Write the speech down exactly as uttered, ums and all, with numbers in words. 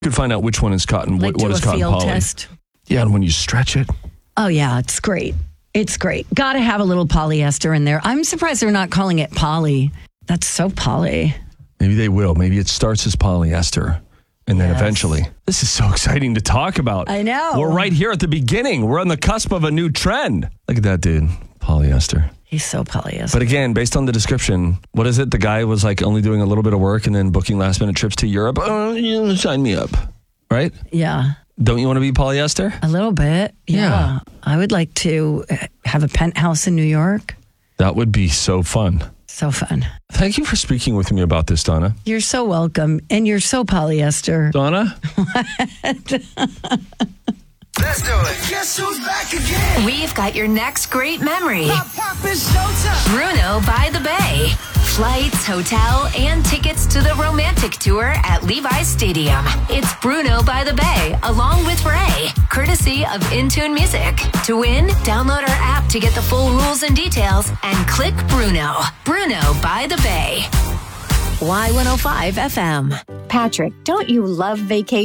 could find out which one is cotton, Like what, do what a is cotton field poly. test. Yeah, and when you stretch it. Oh, yeah, it's great. It's great. Got to have a little polyester in there. I'm surprised they're not calling it poly. That's so poly. Maybe they will. Maybe it starts as polyester. And then Yes. eventually, this is so exciting to talk about. I know. We're right here at the beginning. We're on the cusp of a new trend. Look at that dude, polyester. He's so polyester. But again, based on the description, what is it? The guy was like only doing a little bit of work and then booking last minute trips to Europe. Oh, you sign me up, right? Yeah, Don't you want to be polyester? a little bit. Yeah. Yeah. I would like to have a penthouse in New York. That would be so fun. So fun. Thank you for speaking with me about this, Donna. You're so welcome. And you're so polyester. Donna? Let's do it. Guess who's back again? We've got your next great memory. Pop, pop, it's showtime. Bruno by the Bay. Flights, hotel, and tickets to the romantic tour at Levi's Stadium. It's Bruno by the Bay, along with Ray, courtesy of Intune Music. To win, download our app to get the full rules and details, and click Bruno. Bruno by the Bay. Y one oh five F M. Patrick, don't you love vacation?